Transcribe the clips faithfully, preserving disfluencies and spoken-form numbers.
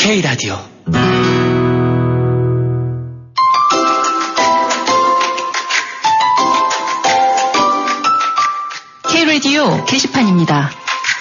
K라디오 K라디오 게시판입니다.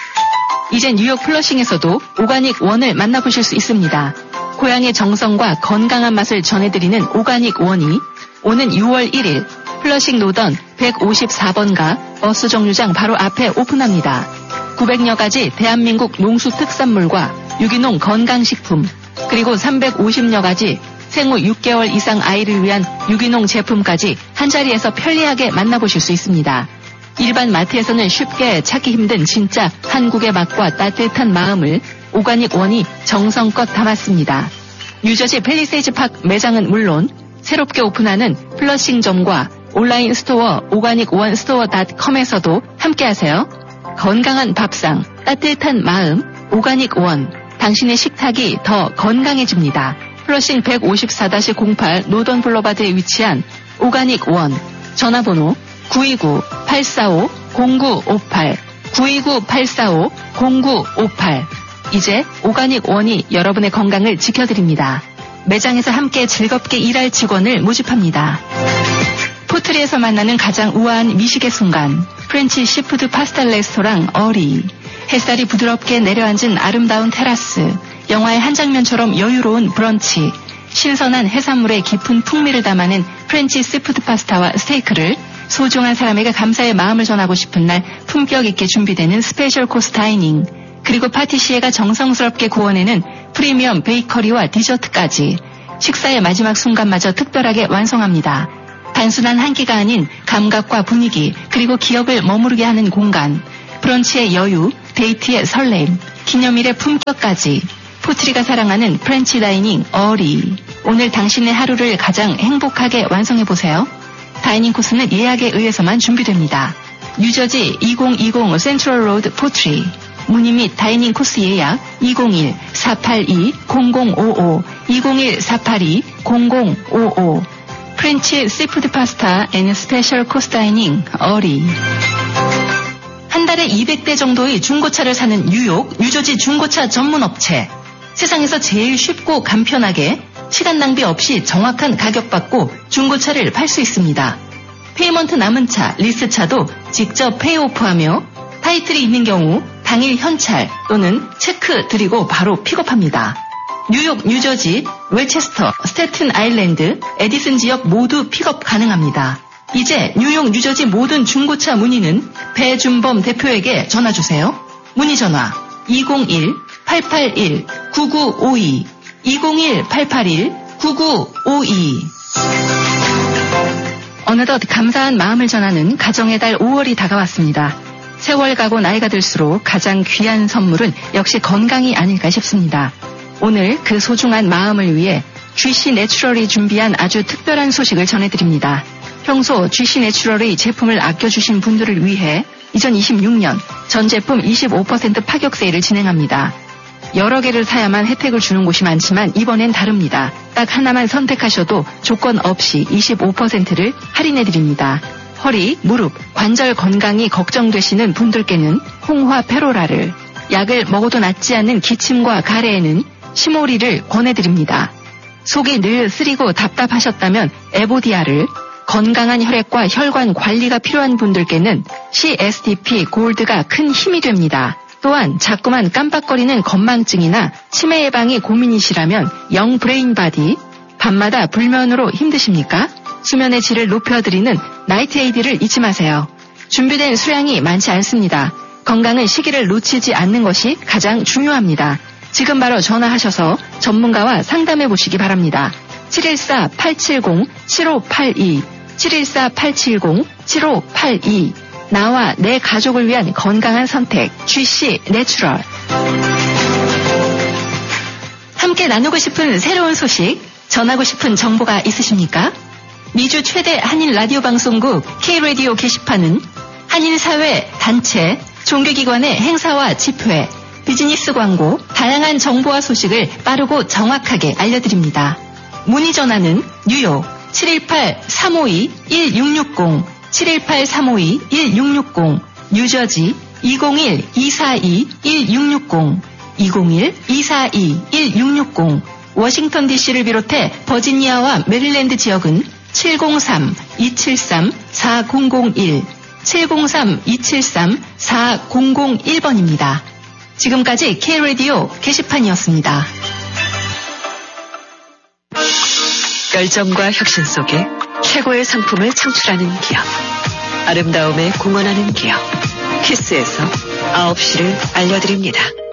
이제 뉴욕 플러싱에서도 오가닉 원을 만나보실 수 있습니다. 고향의 정성과 건강한 맛을 전해드리는 오가닉 원이 오는 유월 일일 플러싱 노던 백오십사 번가 버스 정류장 바로 앞에 오픈합니다. 구백여 가지 대한민국 농수 특산물과 유기농 건강식품, 그리고 삼백오십여 가지 생후 육 개월 이상 아이를 위한 유기농 제품까지 한자리에서 편리하게 만나보실 수 있습니다. 일반 마트에서는 쉽게 찾기 힘든 진짜 한국의 맛과 따뜻한 마음을 오가닉 원이 정성껏 담았습니다. 뉴저지 팰리세이즈 파크 매장은 물론 새롭게 오픈하는 플러싱점과 온라인 스토어 오가닉 원 스토어 닷컴에서도 함께하세요. 건강한 밥상, 따뜻한 마음, 오가닉 원. 당신의 식탁이 더 건강해집니다. 플러싱 백오십사 공팔 노던 블러바드에 위치한 오가닉 원. 전화번호 구이구 팔사오 공구오팔 구이구 팔사오 공구오팔. 이제 오가닉 원이 여러분의 건강을 지켜드립니다. 매장에서 함께 즐겁게 일할 직원을 모집합니다. 포트리에서 만나는 가장 우아한 미식의 순간, 프렌치 시푸드 파스타 레스토랑 어리. 햇살이 부드럽게 내려앉은 아름다운 테라스, 영화의 한 장면처럼 여유로운 브런치, 신선한 해산물의 깊은 풍미를 담아낸 프렌치 시푸드 파스타와 스테이크를 소중한 사람에게 감사의 마음을 전하고 싶은 날 품격 있게 준비되는 스페셜 코스 다이닝, 그리고 파티시에가 정성스럽게 구워내는 프리미엄 베이커리와 디저트까지 식사의 마지막 순간마저 특별하게 완성합니다. 단순한 한 끼가 아닌 감각과 분위기, 그리고 기억을 머무르게 하는 공간, 브런치의 여유, 데이트의 설렘, 기념일의 품격까지 포트리가 사랑하는 프렌치 다이닝 어리. 오늘 당신의 하루를 가장 행복하게 완성해보세요. 다이닝 코스는 예약에 의해서만 준비됩니다. 뉴저지 이천이십 센트럴 로드 포트리. 문의 및 다이닝 코스 예약 이공일 사팔이 공공오오 이공일 사팔이 공공오오. 프렌치 시푸드 파스타 앤 스페셜 코스 다이닝 어리. 한 달에 이백 대 정도의 중고차를 사는 뉴욕, 뉴저지 중고차 전문 업체. 세상에서 제일 쉽고 간편하게 시간 낭비 없이 정확한 가격 받고 중고차를 팔 수 있습니다. 페이먼트 남은 차, 리스차도 직접 페이오프하며 타이틀이 있는 경우 당일 현찰 또는 체크 드리고 바로 픽업합니다. 뉴욕, 뉴저지, 웰체스터, 스태튼 아일랜드, 에디슨 지역 모두 픽업 가능합니다. 이제 뉴욕, 뉴저지 모든 중고차 문의는 배준범 대표에게 전화주세요. 문의 전화 이공일 팔팔일 구구오이 이공일 팔팔일 구구오이. 어느덧 감사한 마음을 전하는 가정의 달 오월이 다가왔습니다. 세월 가고 나이가 들수록 가장 귀한 선물은 역시 건강이 아닐까 싶습니다. 오늘 그 소중한 마음을 위해 지씨 내추럴이 준비한 아주 특별한 소식을 전해드립니다. 평소 지씨 내추럴의 제품을 아껴주신 분들을 위해 이천이십육 년 전 제품 이십오 퍼센트 파격 세일을 진행합니다. 여러 개를 사야만 혜택을 주는 곳이 많지만 이번엔 다릅니다. 딱 하나만 선택하셔도 조건 없이 이십오 퍼센트를 할인해드립니다. 허리, 무릎, 관절 건강이 걱정되시는 분들께는 홍화 페로라를, 약을 먹어도 낫지 않는 기침과 가래에는 시모리를 권해드립니다. 속이 늘 쓰리고 답답하셨다면 에보디아를, 건강한 혈액과 혈관 관리가 필요한 분들께는 씨에스디피 골드가 큰 힘이 됩니다. 또한 자꾸만 깜빡거리는 건망증이나 치매 예방이 고민이시라면 영 브레인바디, 밤마다 불면으로 힘드십니까? 수면의 질을 높여드리는 나이트에이드를 잊지 마세요. 준비된 수량이 많지 않습니다. 건강은 시기를 놓치지 않는 것이 가장 중요합니다. 지금 바로 전화하셔서 전문가와 상담해 보시기 바랍니다. 칠일사 팔칠공 칠오팔이 칠일사 팔칠공 칠오팔이. 나와 내 가족을 위한 건강한 선택 지씨 내추럴. 함께 나누고 싶은 새로운 소식, 전하고 싶은 정보가 있으십니까? 미주 최대 한인 라디오 방송국 K라디오 게시판은 한인사회, 단체, 종교기관의 행사와 집회, 비즈니스 광고, 다양한 정보와 소식을 빠르고 정확하게 알려드립니다. 문의 전화는 뉴욕 칠일팔 삼오이 일육육공 칠일팔 삼오이 일육육공, 뉴저지 이공일 이사이 일육육공 이공일 이사이 일육육공, 워싱턴 디씨를 비롯해 버지니아와 메릴랜드 지역은 칠공삼 이칠삼 사공공일, 칠공삼 이칠삼 사공공일 번입니다. 지금까지 K-라디오 게시판이었습니다. 열정과 혁신 속에 최고의 상품을 창출하는 기업. 아름다움에 공헌하는 기업. 키스에서 아홉 시를 알려드립니다.